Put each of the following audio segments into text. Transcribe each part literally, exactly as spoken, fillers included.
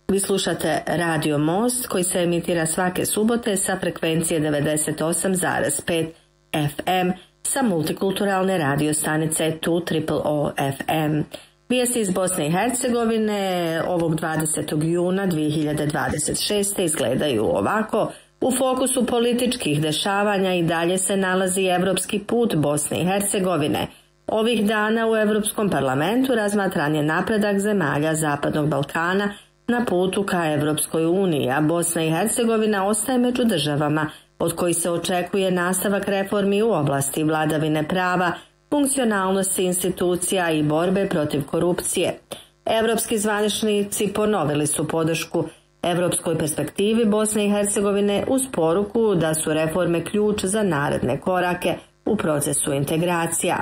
Vi slušate Radio Most koji se emitira svake subote sa frekvencije devedeset osam zarez pet F M sa multikulturalne radio stanice dva triple O F M. Vijesti iz Bosne i Hercegovine ovog dvadesetog juna dvije hiljade dvadeset šeste. izgledaju ovako. U fokusu političkih dešavanja i dalje se nalazi evropski put Bosne i Hercegovine. Ovih dana u Evropskom parlamentu razmatran je napredak zemalja Zapadnog Balkana na putu ka Evropskoj uniji, a Bosna i Hercegovina ostaje među državama od kojih se očekuje nastavak reformi u oblasti vladavine prava, funkcionalnosti institucija i borbe protiv korupcije. Evropski zvaničnici ponovili su podršku evropskoj perspektivi Bosne i Hercegovine uz poruku da su reforme ključ za naredne korake u procesu integracija.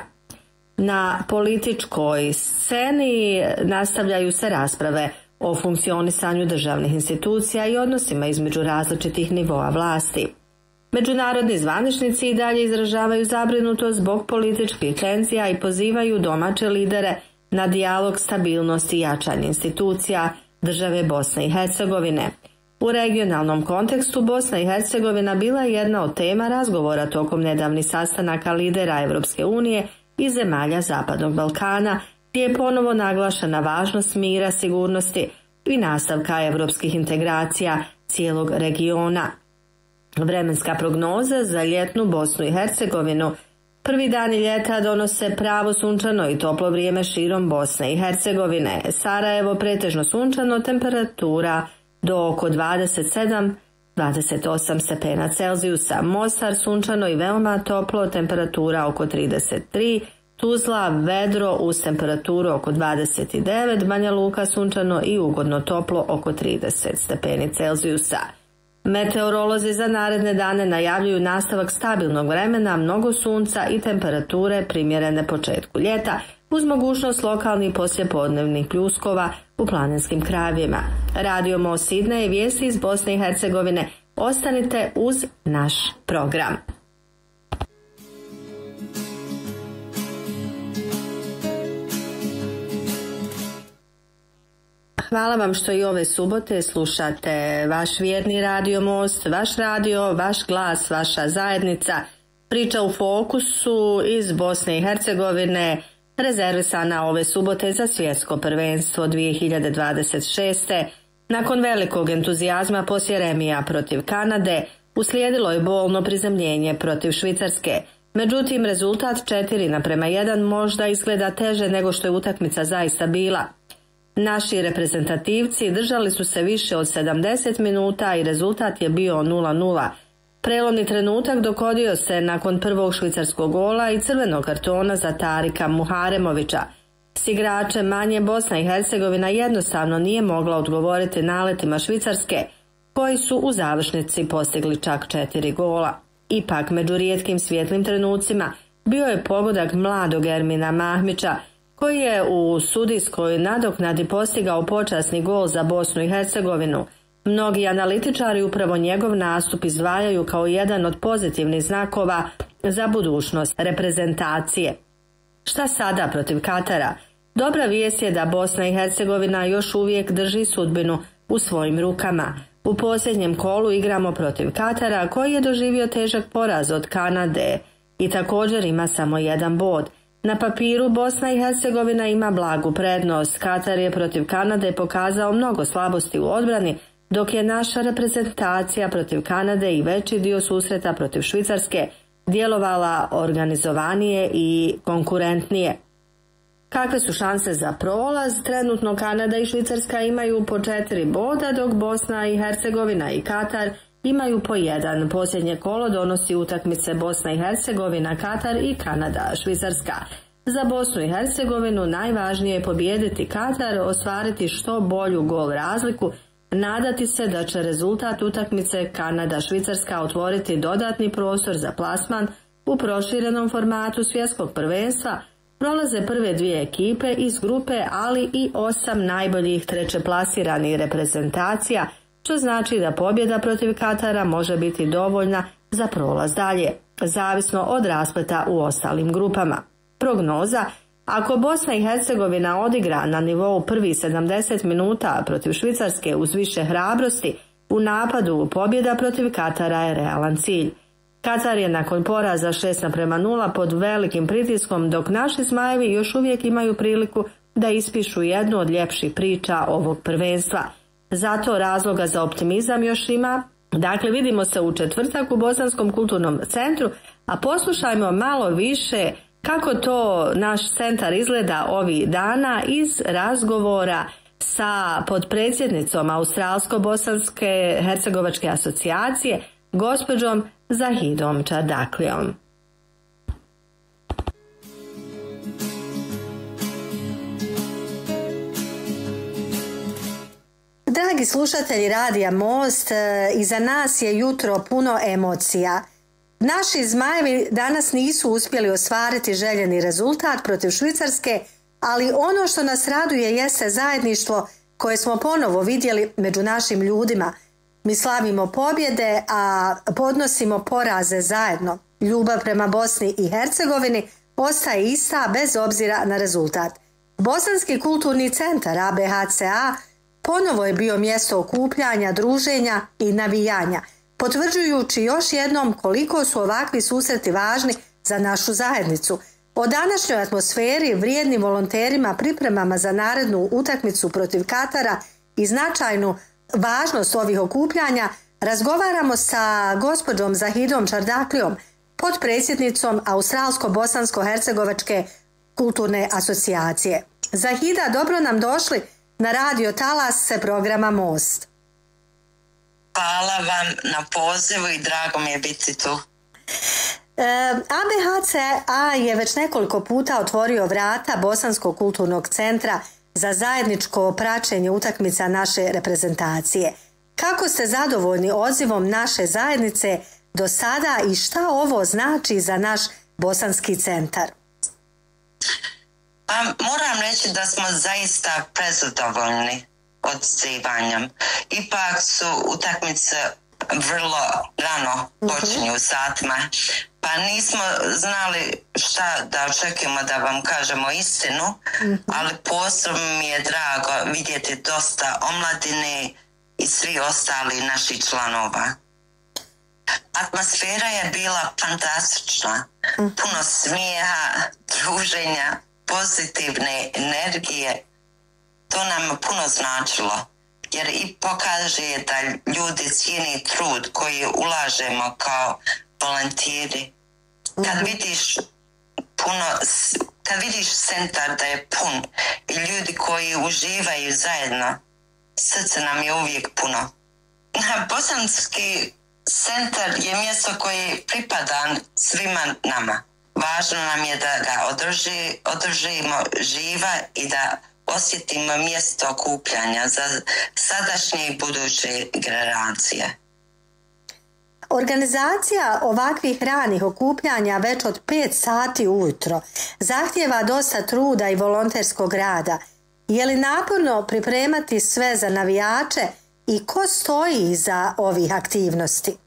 Na političkoj sceni nastavljaju se rasprave o funkcionisanju državnih institucija i odnosima između različitih nivoa vlasti. Međunarodni zvaničnici i dalje izražavaju zabrinutost zbog političkih tenzija i pozivaju domaće lidere na dijalog, stabilnost i jačanje institucija države Bosne i Hercegovine. U regionalnom kontekstu Bosna i Hercegovina bila je jedna od tema razgovora tokom nedavnih sastanaka lidera Evropske unije i zemalja Zapadnog Balkana, gdje je ponovo naglašena važnost mira, sigurnosti i nastavka evropskih integracija cijelog regiona. Vremenska prognoza za ljetnu Bosnu i Hercegovinu. Prvi dani ljeta donose pravo sunčano i toplo vrijeme širom Bosne i Hercegovine. Sarajevo pretežno sunčano, temperatura do oko dvadeset sedam do dvadeset osam stepena Celzijusa. Mostar sunčano i veoma toplo, temperatura oko trideset tri. Tuzla vedro uz temperaturu oko dvadeset devet. Banja Luka sunčano i ugodno toplo oko trideset stepeni Celzijusa. Meteorolozi za naredne dane najavljuju nastavak stabilnog vremena, mnogo sunca i temperature primjerene početku ljeta, uz mogućnost lokalnih poslijepodnevnih pljuskova u planinskim krajevima. Radio Most Sidney i vijesti iz Bosne i Hercegovine. Ostanite uz naš program. Hvala vam što i ove subote slušate vaš vjerni Radio Most, vaš radio, vaš glas, vaša zajednica. Priča u fokusu iz Bosne i Hercegovine rezervisana ove subote za svjetsko prvenstvo dvije hiljade dvadeset šeste. Nakon velikog entuzijazma poslije remija protiv Kanade, uslijedilo je bolno prizemljenje protiv Švicarske. Međutim, rezultat četiri naprema jedan možda izgleda teže nego što je utakmica zaista bila. Naši reprezentativci držali su se više od sedamdeset minuta i rezultat je bio nula nula. Prelomni trenutak dogodio se nakon prvog švicarskog gola i crvenog kartona za Tarika Muharemovića. S igračem manje Bosna i Hercegovina jednostavno nije mogla odgovoriti naletima Švicarske, koji su u završnici postigli čak četiri gola. Ipak, među rijetkim svjetlim trenucima bio je pogodak mladog Ermina Mahmića, koji je u sudijskoj nadoknadi postigao počasni gol za Bosnu i Hercegovinu. Mnogi analitičari upravo njegov nastup izdvajaju kao jedan od pozitivnih znakova za budućnost reprezentacije. Šta sada protiv Katara? Dobra vijest je da Bosna i Hercegovina još uvijek drži sudbinu u svojim rukama. U posljednjem kolu igramo protiv Katara, koji je doživio težak poraz od Kanade i također ima samo jedan bod. Na papiru Bosna i Hercegovina ima blagu prednost. Katar je protiv Kanade pokazao mnogo slabosti u odbrani, dok je naša reprezentacija protiv Kanade i veći dio susreta protiv Švicarske djelovala organizovanije i konkurentnije. Kakve su šanse za prolaz? Trenutno Kanada i Švicarska imaju po četiri boda, dok Bosna i Hercegovina i Katar imaju po jedan. Posljednje kolo donosi utakmice Bosna i Hercegovina, Katar i Kanada, Švicarska. Za Bosnu i Hercegovinu najvažnije je pobijediti Katar, ostvariti što bolju gol razliku, nadati se da će rezultat utakmice Kanada-Švicarska otvoriti dodatni prostor za plasman u proširenom formatu svjetskog prvenstva. Prolaze prve dvije ekipe iz grupe, ali i osam najboljih trećeplasiranih reprezentacija, što znači da pobjeda protiv Katara može biti dovoljna za prolaz dalje, zavisno od raspleta u ostalim grupama. Prognoza: Ako Bosna i Hercegovina odigra na nivou prvi sedamdeset minuta protiv Švicarske uz više hrabrosti, u napadu pobjeda protiv Katara je realan cilj. Katar je nakon poraza šest naprema nula pod velikim pritiskom, dok naši Zmajevi još uvijek imaju priliku da ispišu jednu od ljepših priča ovog prvenstva. Zato razloga za optimizam još ima. Dakle, vidimo se u četvrtak u Bosanskom kulturnom centru, a poslušajmo malo više kako to naš centar izgleda ovih dana iz razgovora sa potpredsjednicom Australsko-Bosanske Hercegovačke asocijacije, gospođom Zahidom Čardaklijom. Dragi slušatelji Radija Most, iza nas je jutro puno emocija. Naši Zmajevi danas nisu uspjeli ostvariti željeni rezultat protiv Švicarske, ali ono što nas raduje jeste zajedništvo koje smo ponovo vidjeli među našim ljudima. Mi slavimo pobjede, a podnosimo poraze zajedno. Ljubav prema Bosni i Hercegovini ostaje ista bez obzira na rezultat. Bosanski kulturni centar A B H C A ponovo je bio mjesto okupljanja, druženja i navijanja, potvrđujući još jednom koliko su ovakvi susreti važni za našu zajednicu. O današnjoj atmosferi, vrijednim volonterima, pripremama za narednu utakmicu protiv Katara i značajnu važnost ovih okupljanja razgovaramo sa gospođom Zahidom Čardaklijom, potpredsjednicom Australsko-Bosansko-Hercegovačke kulturne asocijacije. Zahida, dobro nam došli na radio talas programa Most. Hvala vam na pozivu i drago mi je biti tu. A B H C A je već nekoliko puta otvorio vrata Bosanskog kulturnog centra za zajedničko praćenje utakmica naše reprezentacije. Kako ste zadovoljni odzivom naše zajednice do sada i šta ovo znači za naš Bosanski centar? Pa, moram reći da smo zaista prezadovoljni odzivanjem. Ipak su utakmice vrlo rano počinju u satima, pa nismo znali šta da očekujemo da vam kažemo istinu, ali posebno mi je drago vidjeti dosta omladine i svi ostali naših članova. Atmosfera je bila fantastična, puno smijeha, druženja, pozitivne energije. To nam puno značilo, jer i pokaže da ljudi cijeni trud koji ulažemo kao volonteri. Kad vidiš puno, kad vidiš centar da je pun i ljudi koji uživaju zajedno, srce nam je uvijek puno. Bosanski centar je mjesto koje pripada svima nama. Važno nam je da ga održi, održimo živa i da osjetimo mjesto okupljanja za sadašnje i buduće generacije. Organizacija ovakvih ranih okupljanja već od pet sati ujutro zahtjeva dosta truda i volonterskog rada. Je li naporno pripremati sve za navijače i ko stoji iza ovih aktivnosti?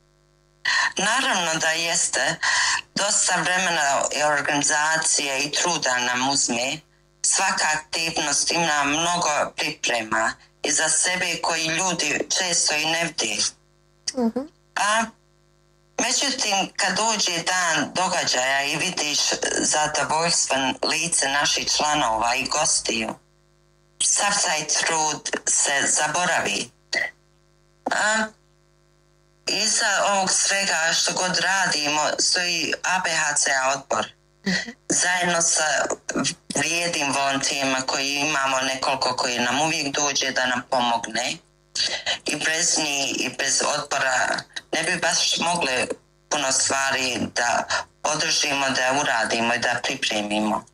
Naravno da jeste. Dosta vremena i organizacije i truda nam uzme. Svaka aktivnost ima mnogo priprema i za sebe koji ljudi često i ne vide. Uh-huh. A međutim, kad dođe dan događaja i vidiš zadovoljstven lice naših članova i gostiju, sav taj trud se zaboravi. A iza ovog svega što god radimo stoji A B H C A odbor. Zajedno sa vrijednim volonterima koji imamo nekoliko koji nam uvijek dođe da nam pomogne. I bez njih i bez odbora ne bi baš mogli puno stvari da održimo, da uradimo i da pripremimo.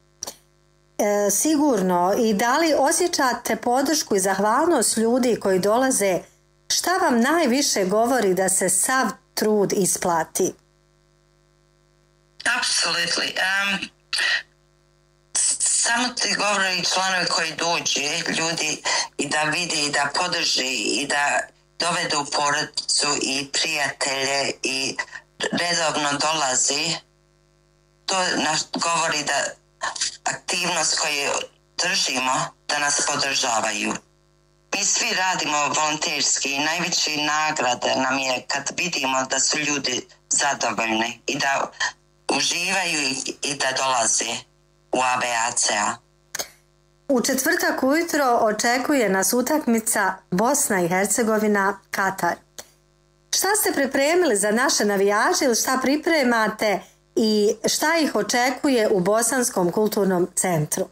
E, sigurno. I da li osjećate podršku i zahvalnost ljudi koji dolaze? Šta vam najviše govori da se sav trud isplati? Apsolutno. Um, samo ti govori članovi koji dođe, ljudi i da vidi i da podrži i da dovedu porodicu i prijatelje i redovno dolazi. To nas govori da aktivnost koju držimo da nas podržavaju. Mi svi radimo volonterski i najveće nagrade nam je kad vidimo da su ljudi zadovoljni i da uživaju i da dolaze u A B A C A. U četvrtak ujutro očekuje nas utakmica Bosna i Hercegovina Katar. Šta ste pripremili za naše navijače ili šta pripremate i šta ih očekuje u Bosanskom kulturnom centru?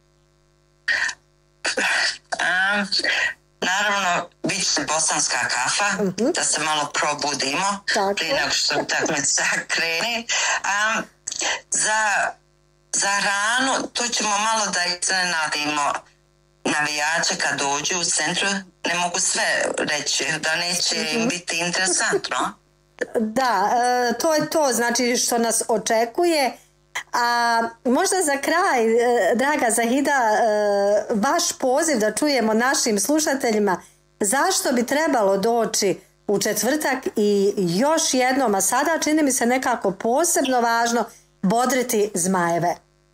Um, naravno, bit će bosanska kafa, uh-huh. da se malo probudimo prije nego što utakmica krene. Um, za, za hranu, to ćemo malo da iznenadimo navijače kad dođu u centru. Ne mogu sve reći, da neće im biti interesantno. Da, e, to je to, znači što nas očekuje. A možda za kraj, draga Zahida, vaš poziv da čujemo našim slušateljima zašto bi trebalo doći u četvrtak i još jednom, a sada čini mi se nekako posebno važno, bodriti Zmajeve.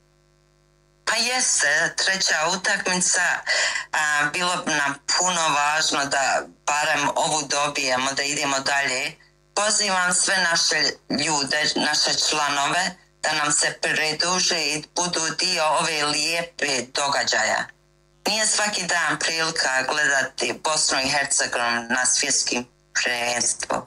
Pa jeste, treća utakmica, a, bilo bi nam puno važno da barem ovu dobijemo, da idemo dalje. Pozivam sve naše ljude, naše članove, da nam se pridruže i budu dio ove lijepe događaja. Nije svaki dan prilika gledati Bosnu i Hercegovinu na svjetskim prvenstvu.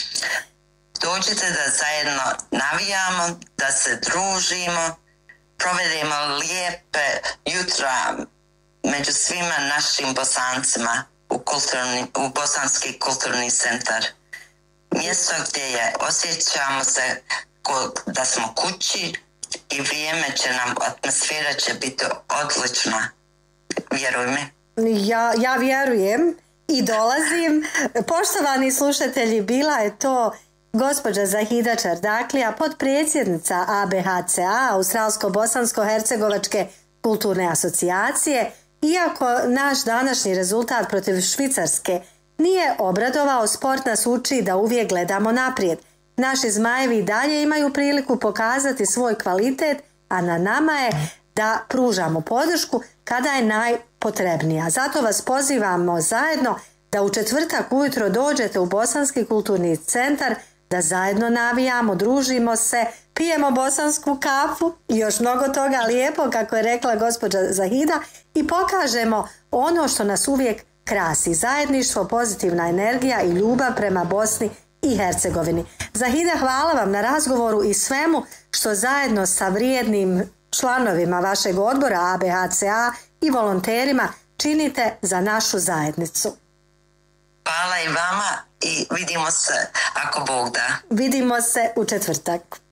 Dođite da zajedno navijamo, da se družimo, provedemo lijepe jutra među svima našim Bosancima u, kulturni, u Bosanski kulturni centar. Mjesto gdje je, osjećamo se da smo kući i vrijeme će nam, atmosfera će biti odlična. Vjeruj mi. Ja, ja vjerujem i dolazim. Poštovani slušatelji, bila je to gospođa Zahida Čardaklija, potpredsjednica A B H C A, Australsko-Bosansko-Hercegovačke kulturne asocijacije. Iako naš današnji rezultat protiv Švicarske nije obradovao, sport nas uči da uvijek gledamo naprijed. Naši Zmajevi dalje imaju priliku pokazati svoj kvalitet, a na nama je da pružamo podršku kada je najpotrebnija. Zato vas pozivamo zajedno da u četvrtak ujutro dođete u Bosanski kulturni centar, da zajedno navijamo, družimo se, pijemo bosansku kafu i još mnogo toga lijepo, kako je rekla gospođa Zahida, i pokažemo ono što nas uvijek krasi: zajedništvo, pozitivna energija i ljubav prema Bosni i Hercegovini. Zahida, hvala vam na razgovoru i svemu što zajedno sa vrijednim članovima vašeg odbora A B H C A i volonterima činite za našu zajednicu. Hvala i vama i vidimo se ako Bog da. Vidimo se u četvrtak.